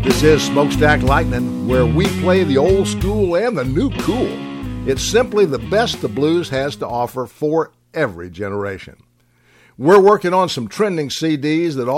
This is Smokestack Lightning, where we play the old school and the new cool. It's simply the best the blues has to offer for every generation. We're working on some trending CDs that